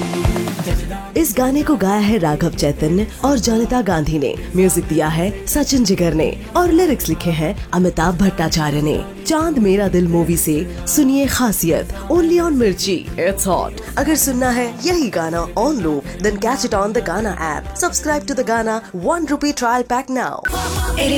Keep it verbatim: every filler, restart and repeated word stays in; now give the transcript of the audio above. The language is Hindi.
इस गाने को गाया है राघव चैतन्य और जनिता गांधी ने, म्यूजिक दिया है सचिन जिगर ने और लिरिक्स लिखे हैं अमिताभ भट्टाचार्य ने। चांद मेरा दिल मूवी से सुनिए खासियत, ओनली ऑन मिर्ची, इट्स हॉट। अगर सुनना है यही गाना on loop, then catch it on the गाना ऐप। सब्सक्राइब टू द गाना one rupee trial pack now.